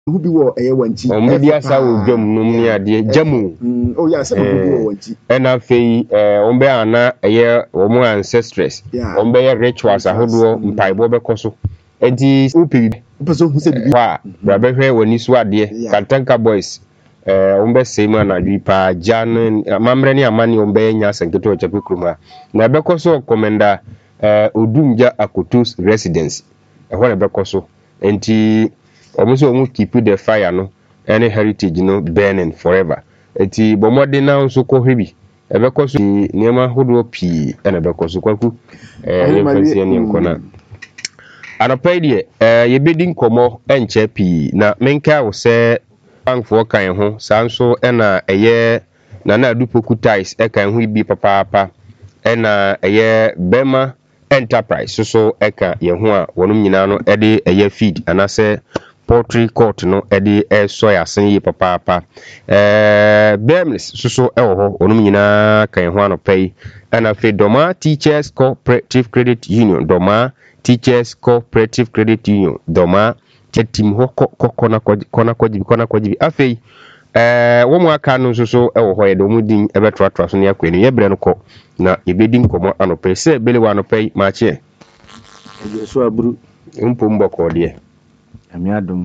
who be war a wanti maybe as I will jam no near the jamu. Oh yeah, some who wanti and I fee ombe ana a year or more ancestors ombe rituals a hodo mpaibo bekoso enti upi person who said wa brabehwe woni so ade Kantanka boys ombe sema na dwipa jan mamre ni amani ombe nya senketo chape kruma na bekoso komenda Odumja Akotus residence ehwo na bekoso enti omo keep the fire no any heritage no burning forever enti bomode na nso ko hwebi ebekoso niema hodo pi na bekoso kwaku nyemfansi ne nkona anopede yebedi nkomo enche pi na menka wo se bankfo kan ho sanso na eye na adupoku ties kan ho bi papa na eye Bema Enterprise so eka ye ho a wonum nyina no de eye feed anase poultry court no de soya sen yi papa Bemlis so ewo ho wonum nyina kan ho anopai na fe Doma Teachers Cooperative Credit Union Doma Teachers Cooperative Credit Union Doma chetim ho kona kwajibi afei wo mu aka no so ewo ho ye do mu din ebetratra so ne akwani ye bre no ko na ebedi nkomo anope se bele wa anope ma che so aburu mpo mboko de amiadum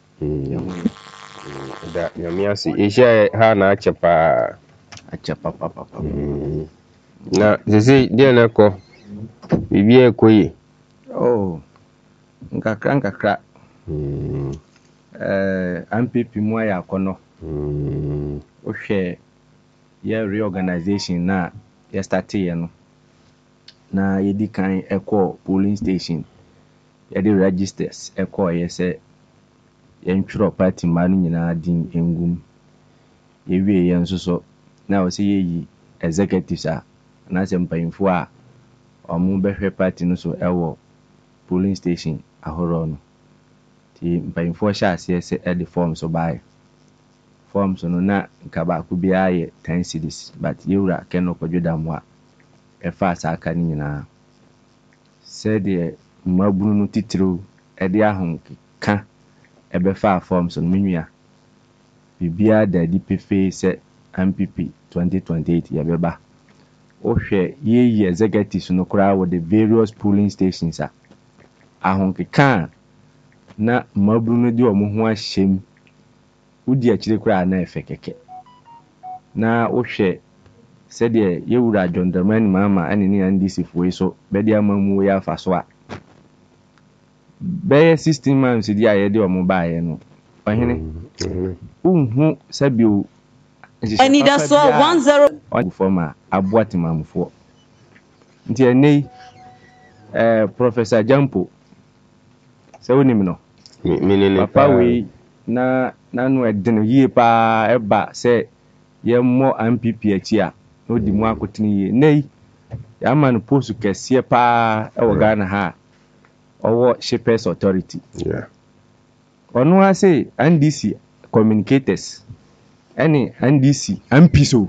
da nyamiasi isha ha na achepa papa na sisi de na ko bibi ekoyi nkakra MPP mu ya kono ohwe ye reorganization na ye start ye no na ye di kan ekọ polling station ye di registers ekọ ye se ye ntwro party manu nyina din engum ye wie ye nso so na o se ye yi executives a na se mpanyimfo a omu behwe party no so ewo polling station ahoro no ti mpanyimfo sha ase se e the forms so buy forms no na nkaba ku bia ye 10 cedis but yewura keno kwadweda mo a e fa aka ni nyina se de mabunu no titiro e de ahom ka e be fa forms no menua bibia da di pefe se MPP 2028 ya beba ohwe ye executives no kura with the various polling stations a ahom ka na mabunu no di omo ho ahyem udi akire kura na efe keke na ohwe se de yewura John Dramani mama ane ni NDC foi so be de amamu ya fa so a be 16 months di aye de omo baaye no ohene unhu sabio Anida so 10 forma aboati mamfo nti enei Professor Jampo se wonim no papa we na no edeno yie pa eba se ye mo MPP achi a no di mu akotini yie nei ya man post kese pa e wo Ghana ha owo Shippers Authority onu ase NDC communicators any NDC MP so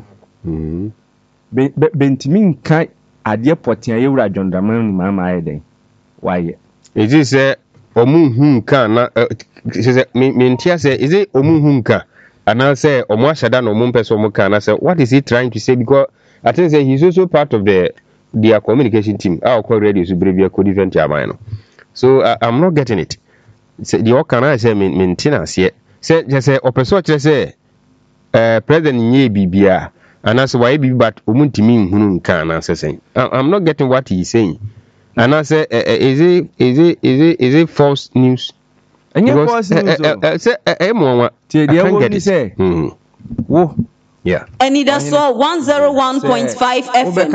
bentimi nka ade potia yewura John Dramani mama ayeden waye eji se omunhu nka na se mentia se is it omunhu nka and say omo ashada no omo person omo kan na say what is he trying to say because I think say he's also part of their communication team our call radio so brevia co event amano so I'm not getting it say the okana say maintenance here say opeso kire say president nye bibia and as why bibi but omuntimi nhunu nka na say I'm not getting what he's saying and I say is it false news? Any false news say mo tie de wo say wo yeah Anida so 101.5 FM